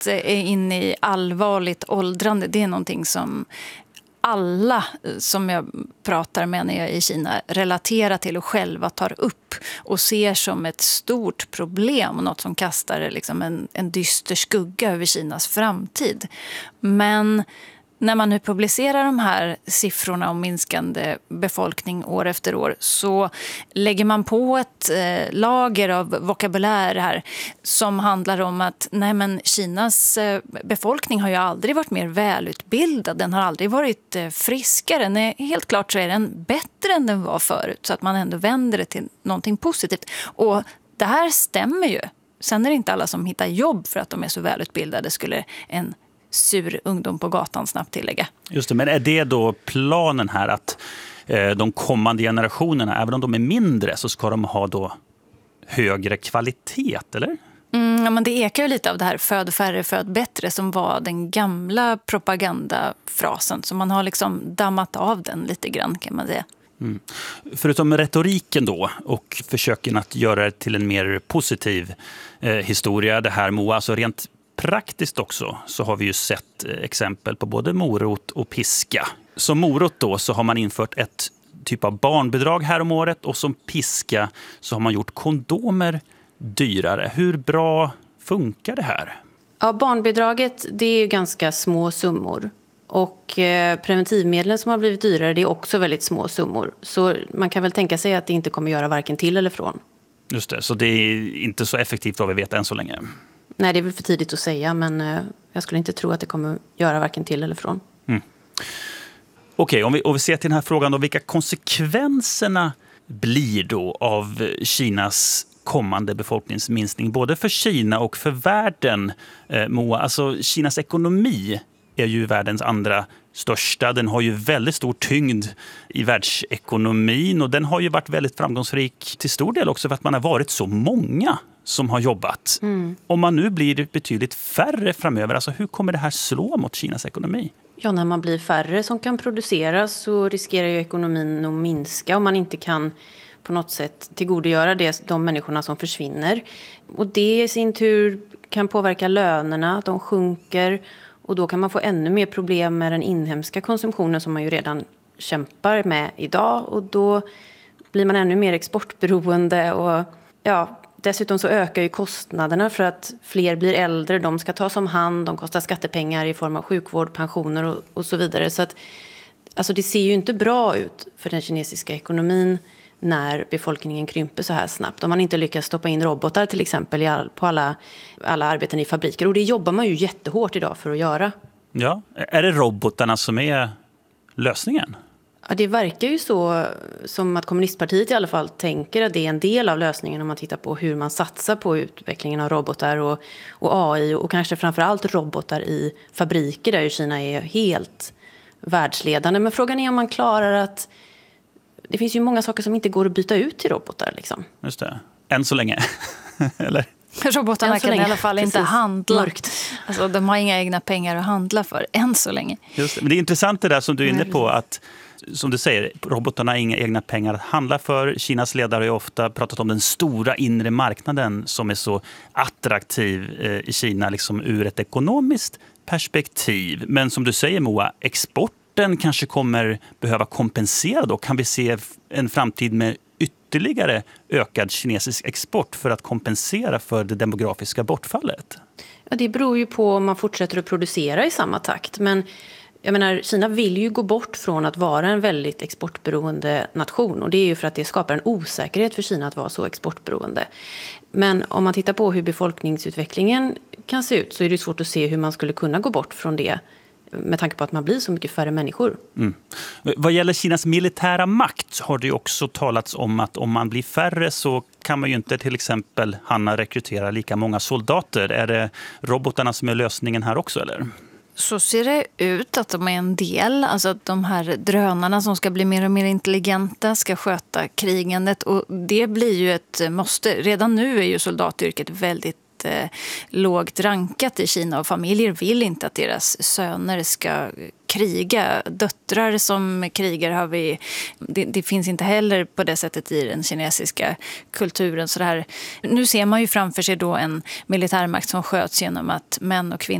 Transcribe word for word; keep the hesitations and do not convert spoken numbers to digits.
är inne i allvarligt åldrande. Det är någonting som alla som jag pratar med när jag är i Kina relaterar till och själva tar upp och ser som ett stort problem och något som kastar liksom en, en dyster skugga över Kinas framtid. Men när man nu publicerar de här siffrorna om minskande befolkning år efter år så lägger man på ett eh, lager av vokabulär här som handlar om att nej men, Kinas eh, befolkning har ju aldrig varit mer välutbildad. Den har aldrig varit eh, friskare. Nej, helt klart så är den bättre än den var förut så att man ändå vänder det till någonting positivt. Och det här stämmer ju. Sen är det inte alla som hittar jobb för att de är så välutbildade, skulle en sur ungdom på gatan snabbt tillägga. Just det, men är det då planen här att eh, de kommande generationerna, även om de är mindre, så ska de ha då högre kvalitet, eller? Mm, ja, men det ekar ju lite av det här föd färre, föd bättre som var den gamla propagandafrasen. Så man har liksom dammat av den lite grann, kan man säga. Mm. Förutom retoriken då och försöken att göra det till en mer positiv eh, historia, det här Moa, alltså rent praktiskt också så har vi ju sett exempel på både morot och piska. Som morot då så har man infört ett typ av barnbidrag här om året och som piska så har man gjort kondomer dyrare. Hur bra funkar det här? Ja, barnbidraget det är ju ganska små summor och eh, preventivmedlen som har blivit dyrare det är också väldigt små summor. Så man kan väl tänka sig att det inte kommer göra varken till eller från. Just det, så det är inte så effektivt vad vi vet än så länge. Nej, det är väl för tidigt att säga, men eh, jag skulle inte tro att det kommer göra varken till eller från. Mm. Okej, om vi, om vi ser till den här frågan då, vilka konsekvenserna blir då av Kinas kommande befolkningsminskning, både för Kina och för världen, eh, Moa? Alltså Kinas ekonomi är ju världens andra största. Den har ju väldigt stor tyngd i världsekonomin och den har ju varit väldigt framgångsrik till stor del också för att man har varit så många som har jobbat. Mm. Om man nu blir betydligt färre framöver, alltså hur kommer det här slå mot Kinas ekonomi? Ja, när man blir färre som kan producera så riskerar ju ekonomin att minska om man inte kan på något sätt tillgodogöra det, de människorna som försvinner. Och det i sin tur kan påverka lönerna, de sjunker och då kan man få ännu mer problem med den inhemska konsumtionen som man ju redan kämpar med idag och då blir man ännu mer exportberoende och ja, dessutom så ökar ju kostnaderna för att fler blir äldre, de ska tas om hand, de kostar skattepengar i form av sjukvård, pensioner och, och så vidare. Så att, alltså det ser ju inte bra ut för den kinesiska ekonomin när befolkningen krymper så här snabbt. Om man inte lyckas stoppa in robotar till exempel i all, på alla, alla arbeten i fabriker. Och det jobbar man ju jättehårt idag för att göra. Ja, är det robotarna som är lösningen? Ja, det verkar ju så som att kommunistpartiet i alla fall tänker att det är en del av lösningen om man tittar på hur man satsar på utvecklingen av robotar och, och A I och kanske framförallt robotar i fabriker där ju Kina är helt världsledande. Men frågan är om man klarar att det finns ju många saker som inte går att byta ut till robotar. Liksom. Just det. Än så länge. Eller? Robotarna kan länge. i alla fall inte Precis. handla. Mörkt. Alltså, de har inga egna pengar att handla för, än så länge. Just det. Men det är intressant det där som du är inne på att, som du säger, robotarna har inga egna pengar att handla för. Kinas ledare har ju ofta pratat om den stora inre marknaden som är så attraktiv eh, i Kina liksom ur ett ekonomiskt perspektiv. Men som du säger Moa, exporten kanske kommer behöva kompensera då. Kan vi se en framtid med ytterligare ökad kinesisk export för att kompensera för det demografiska bortfallet? Ja, det beror ju på om man fortsätter att producera i samma takt. Men jag menar, Kina vill ju gå bort från att vara en väldigt exportberoende nation. Och det är ju för att det skapar en osäkerhet för Kina att vara så exportberoende. Men om man tittar på hur befolkningsutvecklingen kan se ut så är det svårt att se hur man skulle kunna gå bort från det. Med tanke på att man blir så mycket färre människor. Mm. Vad gäller Kinas militära makt har det också talats om att om man blir färre så kan man ju inte till exempel Hanna rekrytera lika många soldater. Är det robotarna som är lösningen här också eller? Så ser det ut att de är en del. Alltså att de här drönarna som ska bli mer och mer intelligenta ska sköta krigandet. Och det blir ju ett måste. Redan nu är ju soldatyrket väldigt Eh, lågt rankat i Kina och familjer vill inte att deras söner ska kriga. Döttrar som krigar har vi... Det, det finns inte heller på det sättet i den kinesiska kulturen. Så det här, nu ser man ju framför sig då en militärmakt som sköts genom att män och kvinnor